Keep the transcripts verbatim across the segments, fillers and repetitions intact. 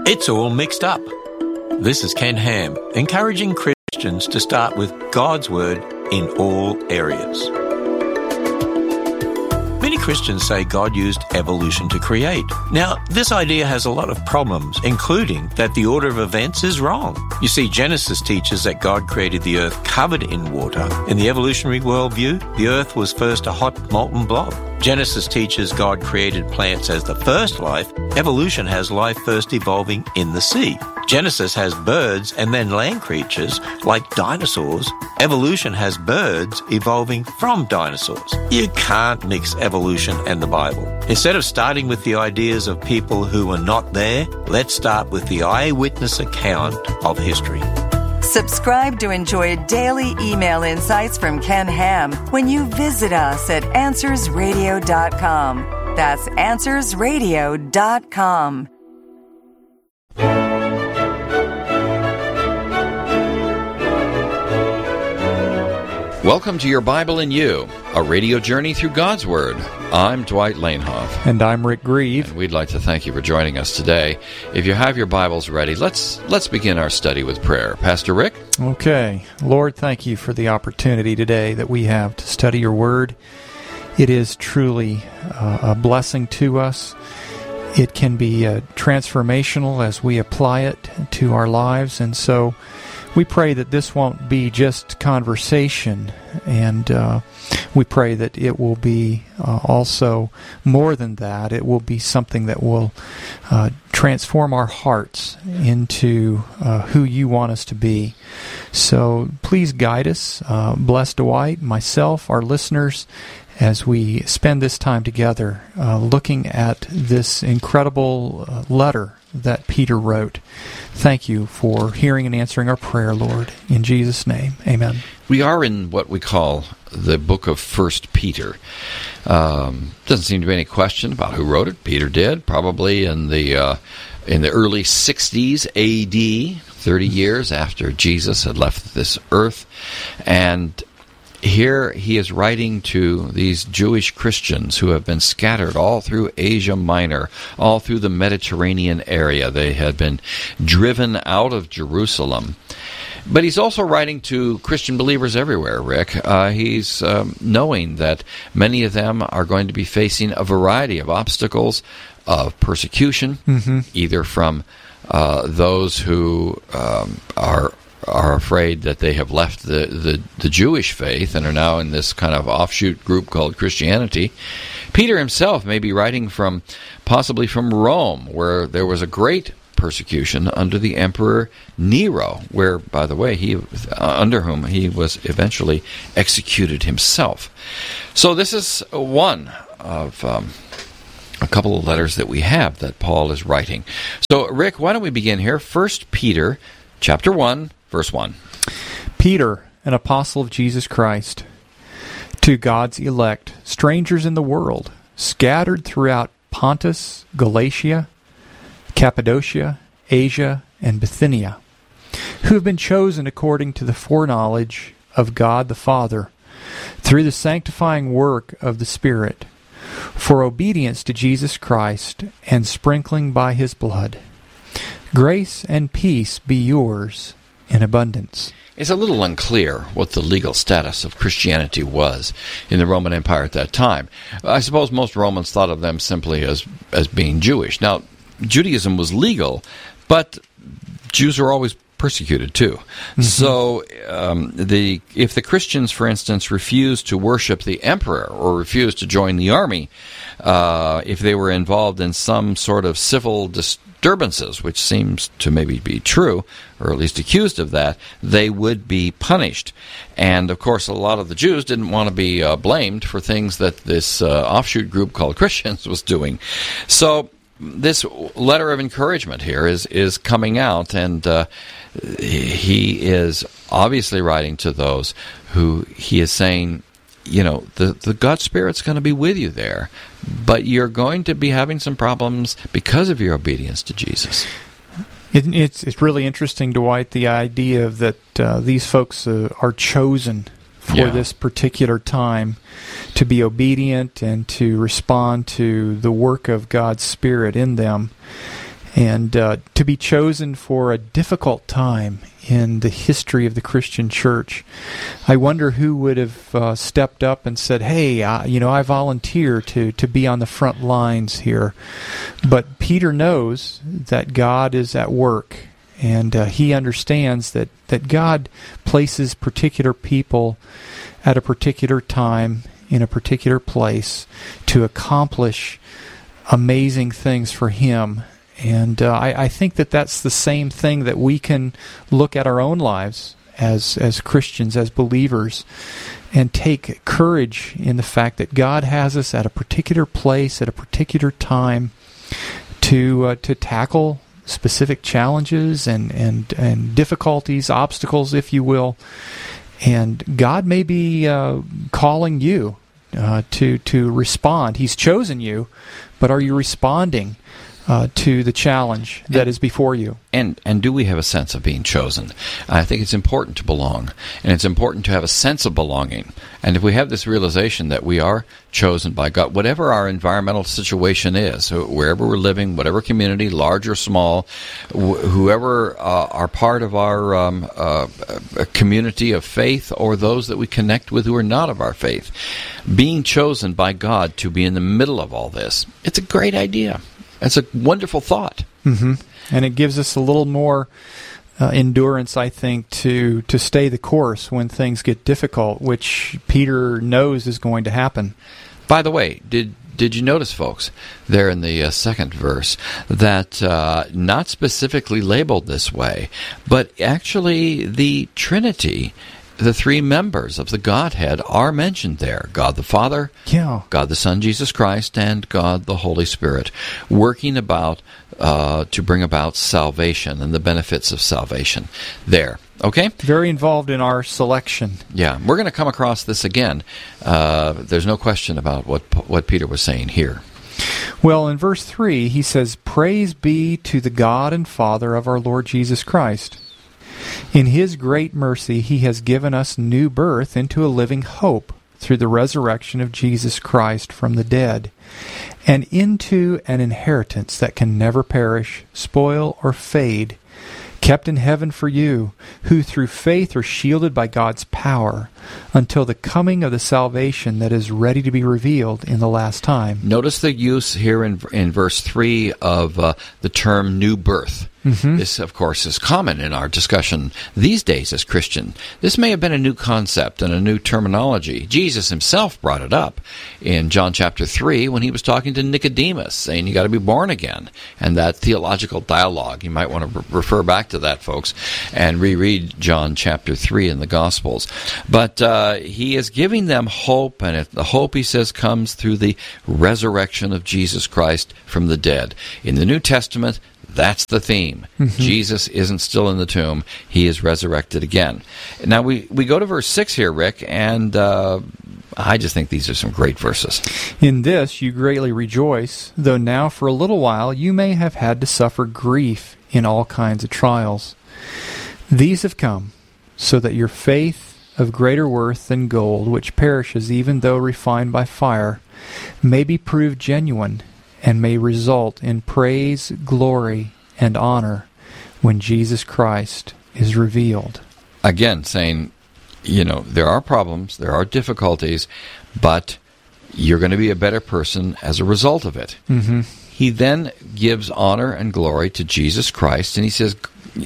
It's all mixed up. This is Ken Ham, encouraging Christians to start with God's Word in all areas. Many Christians say God used evolution to create. Now, this idea has a lot of problems, including that the order of events is wrong. You see, Genesis teaches that God created the earth covered in water. In the evolutionary worldview, the earth was first a hot, molten blob. Genesis teaches God created plants as the first life. Evolution has life first evolving in the sea. Genesis has birds and then land creatures like dinosaurs. Evolution has birds evolving from dinosaurs. You can't mix evolution and the Bible. Instead of starting with the ideas of people who were not there, let's start with the eyewitness account of history. Subscribe to enjoy daily email insights from Ken Ham when you visit us at answers radio dot com. That's answers radio dot com. Welcome to Your Bible in You, a radio journey through God's Word. I'm Dwight Lanehoff. And I'm Rick Grieve. And we'd like to thank you for joining us today. If you have your Bibles ready, let's let's begin our study with prayer. Pastor Rick? Okay. Lord, thank you for the opportunity today that we have to study your Word. It is truly uh, a blessing to us. It can be uh, transformational as we apply it to our lives, and so we pray that this won't be just conversation, and uh, we pray that it will be uh, also more than that. It will be something that will uh, transform our hearts into uh, who you want us to be. So please guide us. Uh, bless Dwight, myself, our listeners, as we spend this time together uh, looking at this incredible uh, letter that Peter wrote. Thank you for hearing and answering our prayer, Lord. In Jesus' name, amen. We are in what we call the book of First Peter. Um, doesn't seem to be any question about who wrote it. Peter did, probably in the uh, in the early sixties A D, thirty years after Jesus had left this earth. And here he is writing to these Jewish Christians who have been scattered all through Asia Minor, all through the Mediterranean area. They had been driven out of Jerusalem. But he's also writing to Christian believers everywhere, Rick. Uh, he's um, knowing that many of them are going to be facing a variety of obstacles of persecution, mm-hmm. either from uh, those who um, are are afraid that they have left the, the, the Jewish faith and are now in this kind of offshoot group called Christianity. Peter himself may be writing from, possibly from Rome, where there was a great persecution under the Emperor Nero, where, by the way, he uh, under whom he was eventually executed himself. So this is one of um, a couple of letters that we have that Paul is writing. So, Rick, why don't we begin here? First Peter, chapter one, verse one. Peter, an apostle of Jesus Christ, to God's elect, strangers in the world, scattered throughout Pontus, Galatia, Cappadocia, Asia, and Bithynia, who have been chosen according to the foreknowledge of God the Father, through the sanctifying work of the Spirit, for obedience to Jesus Christ and sprinkling by His blood. Grace and peace be yours in abundance. It's a little unclear what the legal status of Christianity was in the Roman Empire at that time. I suppose most Romans thought of them simply as, as being Jewish. Now, Judaism was legal, but Jews are always persecuted too. Mm-hmm. So um, the if the Christians, for instance, refused to worship the emperor or refused to join the army, uh, if they were involved in some sort of civil disturbances, which seems to maybe be true, or at least accused of that, they would be punished. And, of course, a lot of the Jews didn't want to be uh, blamed for things that this uh, offshoot group called Christians was doing. So this letter of encouragement here is, is coming out, and uh, he is obviously writing to those who he is saying, you know, the, the God Spirit's going to be with you there, but you're going to be having some problems because of your obedience to Jesus. It, it's it's really interesting, Dwight, the idea of that uh, these folks uh, are chosen for yeah. this particular time to be obedient and to respond to the work of God's Spirit in them. And uh, to be chosen for a difficult time in the history of the Christian church, I wonder who would have uh, stepped up and said, hey, I, you know, I volunteer to, to be on the front lines here. But Peter knows that God is at work, and uh, he understands that, that God places particular people at a particular time in a particular place to accomplish amazing things for him. And uh, I, I think that that's the same thing that we can look at our own lives as as Christians, as believers, and take courage in the fact that God has us at a particular place, at a particular time, to uh, to tackle specific challenges and, and, and difficulties, obstacles, if you will. And God may be uh, calling you uh, to to respond. He's chosen you, but are you responding Uh, to the challenge that is before you? And and do we have a sense of being chosen? I think it's important to belong, and it's important to have a sense of belonging. And if we have this realization that we are chosen by God, whatever our environmental situation is, wherever we're living, whatever community, large or small, wh- whoever uh, are part of our um, uh, community of faith, or those that we connect with who are not of our faith, being chosen by God to be in the middle of all this, it's a great idea. It's a wonderful thought. Mm-hmm. And it gives us a little more uh, endurance, I think, to, to stay the course when things get difficult, which Peter knows is going to happen. By the way, did did you notice, folks, there in the uh, second verse, that uh, not specifically labeled this way, but actually the Trinity, the three members of the Godhead, are mentioned there. God the Father, yeah. God the Son, Jesus Christ, and God the Holy Spirit, working about uh, to bring about salvation and the benefits of salvation there. Okay? Very involved in our selection. Yeah. We're going to come across this again. Uh, there's no question about what what Peter was saying here. Well, in verse three, he says, "Praise be to the God and Father of our Lord Jesus Christ. In His great mercy, He has given us new birth into a living hope through the resurrection of Jesus Christ from the dead, and into an inheritance that can never perish, spoil, or fade, kept in heaven for you, who through faith are shielded by God's power, until the coming of the salvation that is ready to be revealed in the last time." Notice the use here in in verse three of uh, the term new birth. Mm-hmm. This, of course, is common in our discussion these days as Christian. This may have been a new concept and a new terminology. Jesus himself brought it up in John chapter three when he was talking to Nicodemus, saying you got to be born again. And that theological dialogue, you might want to re- refer back to that, folks, and reread John chapter three in the Gospels. But uh, he is giving them hope, and it, the hope, he says, comes through the resurrection of Jesus Christ from the dead. In the New Testament, that's the theme. Mm-hmm. Jesus isn't still in the tomb. He is resurrected again. Now, we, we go to verse six here, Rick, and uh, I just think these are some great verses. "In this you greatly rejoice, though now for a little while you may have had to suffer grief in all kinds of trials. These have come, so that your faith, of greater worth than gold, which perishes even though refined by fire, may be proved genuine, and may result in praise, glory, and honor when Jesus Christ is revealed." Again, saying, you know, there are problems, there are difficulties, but you're going to be a better person as a result of it. Mm-hmm. He then gives honor and glory to Jesus Christ, and he says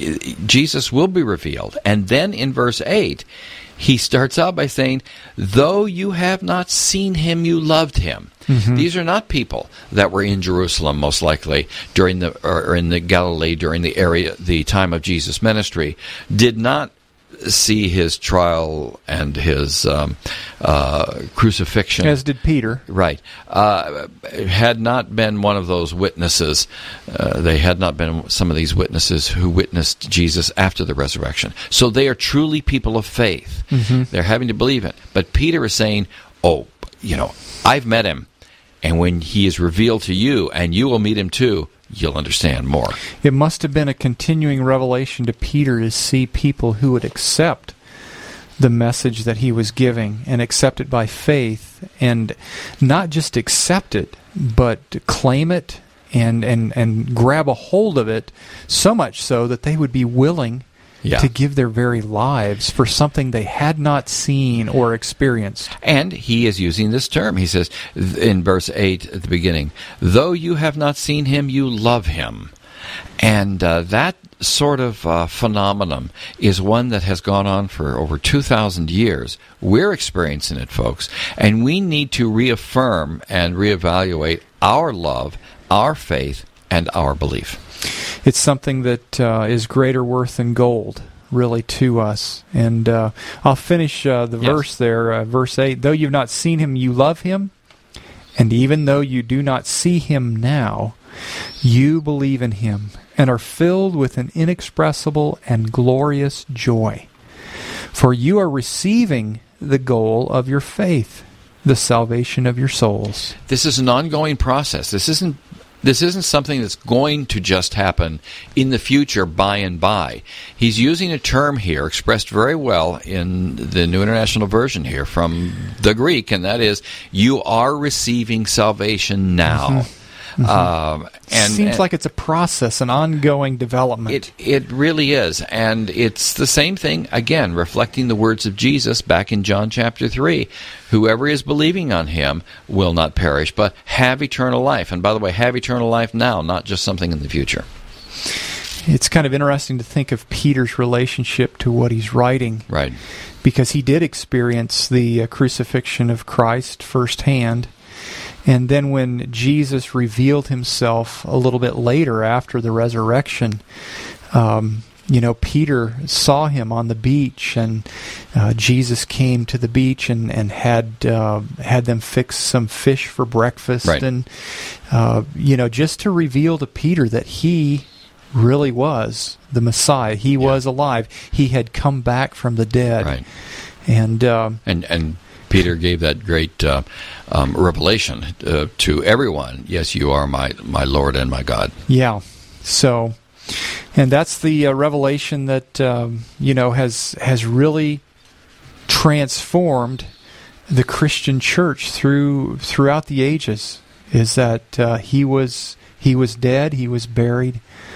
Jesus will be revealed. And then in verse eight, he starts out by saying, though you have not seen him, you loved him. Mm-hmm. These are not people that were in Jerusalem, most likely, during the or in the Galilee during the area, the time of Jesus' ministry, did not see his trial and his um, uh, crucifixion. As did Peter. Right. Uh, had not been one of those witnesses. Uh, they had not been some of these witnesses who witnessed Jesus after the resurrection. So they are truly people of faith. Mm-hmm. They're having to believe it. But Peter is saying, oh, you know, I've met him. And when he is revealed to you, and you will meet him too, you'll understand more. It must have been a continuing revelation to Peter to see people who would accept the message that he was giving and accept it by faith, and not just accept it, but claim it and, and, and grab a hold of it, so much so that they would be willing yeah. to give their very lives for something they had not seen or experienced. And he is using this term. He says in verse eight at the beginning, though you have not seen him, you love him. And uh, that sort of uh, phenomenon is one that has gone on for over two thousand years. We're experiencing it, folks, and we need to reaffirm and reevaluate our love, our faith, and our belief. It's something that uh, is greater worth than gold, really, to us. And uh, I'll finish uh, the yes. verse there, uh, verse eight. Though you've not seen him, you love him, and even though you do not see him now, you believe in him and are filled with an inexpressible and glorious joy. For you are receiving the goal of your faith, the salvation of your souls. This is an ongoing process. This isn't This isn't something that's going to just happen in the future by and by. He's using a term here expressed very well in the New International Version here from the Greek, and that is, you are receiving salvation now. Mm-hmm. Mm-hmm. Um, and, Seems and like it's a process, an ongoing development. It it really is, and it's the same thing, again, reflecting the words of Jesus back in John chapter three. Whoever is believing on him will not perish, but have eternal life. And by the way, have eternal life now, not just something in the future. It's kind of interesting to think of Peter's relationship to what he's writing. Right. Because he did experience the uh, crucifixion of Christ firsthand. And then when Jesus revealed himself a little bit later after the resurrection, um, you know, Peter saw him on the beach, and uh, Jesus came to the beach and, and had uh, had them fix some fish for breakfast. Right. And, uh, you know, just to reveal to Peter that he really was the Messiah. He yeah. was alive. He had come back from the dead. Right. And, uh, and, and Peter gave that great uh, um, revelation uh, to everyone. Yes, you are my, my Lord and my God. Yeah. So, and that's the uh, revelation that um, you know has has really transformed the Christian church through throughout the ages. Is that uh, he was he was dead, he was buried,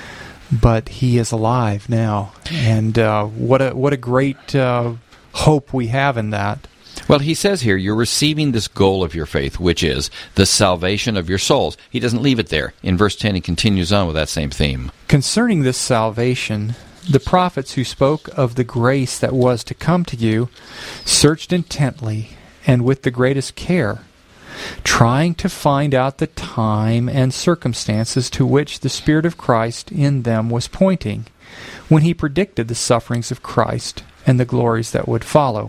but he is alive now, and uh, what a what a great uh, hope we have in that. Well, he says here, you're receiving this goal of your faith, which is the salvation of your souls. He doesn't leave it there. In verse ten, he continues on with that same theme. Concerning this salvation, the prophets who spoke of the grace that was to come to you searched intently and with the greatest care, trying to find out the time and circumstances to which the Spirit of Christ in them was pointing, when he predicted the sufferings of Christ and the glories that would follow.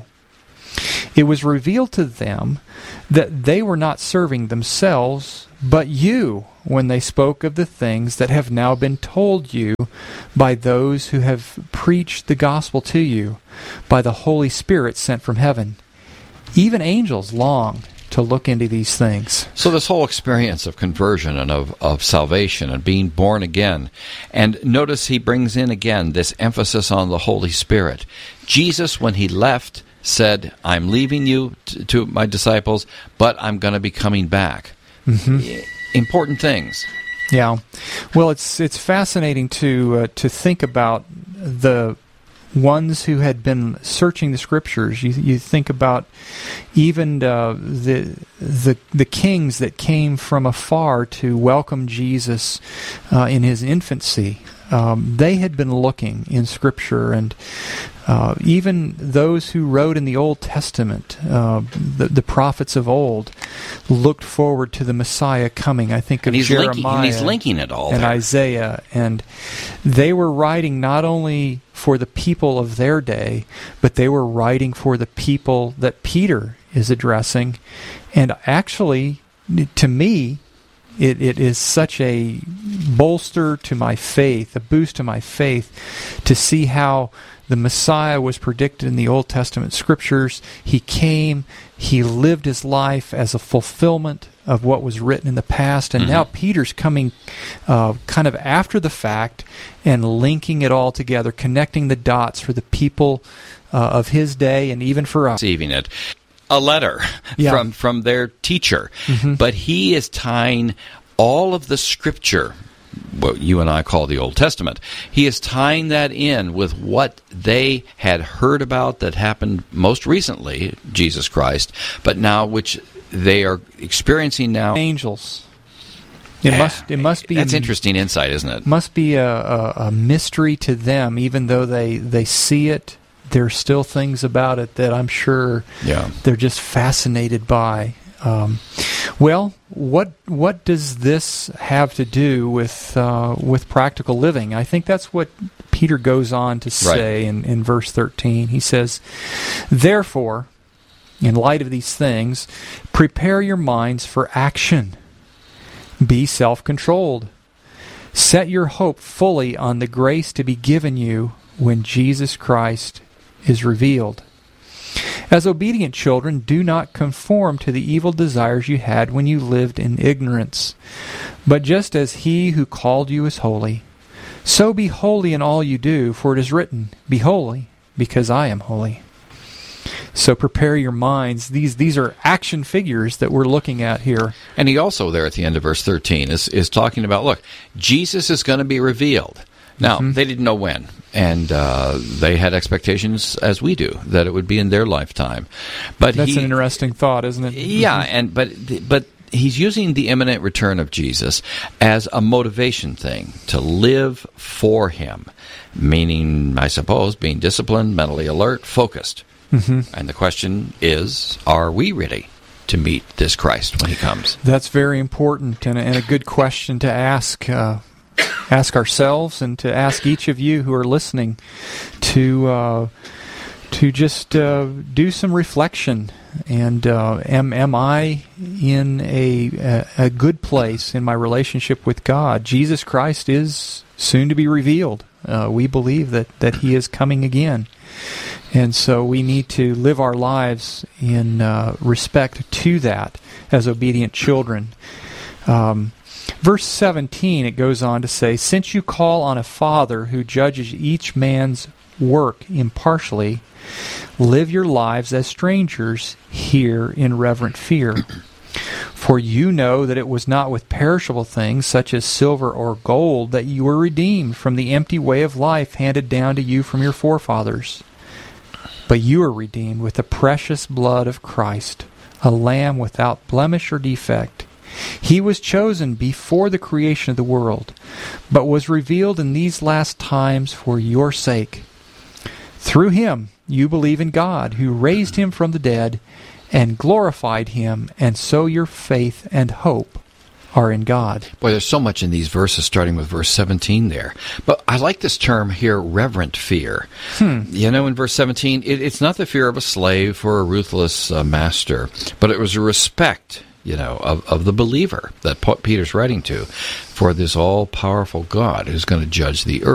It was revealed to them that they were not serving themselves, but you, when they spoke of the things that have now been told you by those who have preached the gospel to you, by the Holy Spirit sent from heaven. Even angels long to look into these things. So this whole experience of conversion and of, of salvation and being born again, and notice he brings in again this emphasis on the Holy Spirit. Jesus, when he left, said, I'm leaving you to, to my disciples, but I'm going to be coming back. Mm-hmm. Important things. Yeah. Well, it's it's fascinating to uh, to think about the ones who had been searching the Scriptures. You you think about even uh, the the the kings that came from afar to welcome Jesus uh, in his infancy. Um, they had been looking in Scripture, and uh, even those who wrote in the Old Testament, uh, the, the prophets of old, looked forward to the Messiah coming. I think of and he's Jeremiah linking, and he's linking it all and there. Isaiah, and they were writing not only for the people of their day, but they were writing for the people that Peter is addressing. And actually, to me, It it is such a bolster to my faith, a boost to my faith, to see how the Messiah was predicted in the Old Testament Scriptures. He came, he lived his life as a fulfillment of what was written in the past, and mm-hmm. now Peter's coming uh, kind of after the fact and linking it all together, connecting the dots for the people uh, of his day and even for us. Receiving it. A letter yeah. from, from their teacher. Mm-hmm. But he is tying all of the Scripture, what you and I call the Old Testament, he is tying that in with what they had heard about that happened most recently, Jesus Christ, but now which they are experiencing now. Angels. It yeah, must. It must be. That's a, interesting insight, isn't it? Must be a, a, a mystery to them, even though they, they see it. There's still things about it that I'm sure yeah. they're just fascinated by. Um, well, what what does this have to do with uh, with practical living? I think that's what Peter goes on to say right. in, in verse thirteen. He says, "Therefore, in light of these things, prepare your minds for action. Be self-controlled. Set your hope fully on the grace to be given you when Jesus Christ is revealed. As obedient children, do not conform to the evil desires you had when you lived in ignorance. But just as He who called you is holy, so be holy in all you do, for it is written, 'Be holy, because I am holy.'" So prepare your minds. These these are action figures that we're looking at here. And he also, there at the end of verse thirteen, is, is talking about, look, Jesus is going to be revealed. Now, mm-hmm. they didn't know when, and uh, they had expectations, as we do, that it would be in their lifetime. But That's he, an interesting thought, isn't it? Yeah, mm-hmm. and but but he's using the imminent return of Jesus as a motivation thing to live for him, meaning, I suppose, being disciplined, mentally alert, focused. Mm-hmm. And the question is, are we ready to meet this Christ when he comes? That's very important and a, and a good question to ask uh, ask ourselves and to ask each of you who are listening to uh, to just uh, do some reflection. And uh, am am I in a, a a good place in my relationship with God? Jesus Christ is soon to be revealed. Uh, we believe that, that he is coming again. And so we need to live our lives in uh, respect to that as obedient children. Um, verse seventeen, it goes on to say, "Since you call on a Father who judges each man's work impartially, live your lives as strangers here in reverent fear. For you know that it was not with perishable things such as silver or gold that you were redeemed from the empty way of life handed down to you from your forefathers. But you are redeemed with the precious blood of Christ, a lamb without blemish or defect. He was chosen before the creation of the world, but was revealed in these last times for your sake. Through him you believe in God, who raised him from the dead and glorified him, and so your faith and hope are in God." Boy, there's so much in these verses, starting with verse seventeen there. But I like this term here, reverent fear. Hmm. You know, in verse seventeen, it, it's not the fear of a slave for a ruthless uh, master, but it was a respect, you know, of, of the believer that Peter's writing to for this all-powerful God who's going to judge the earth.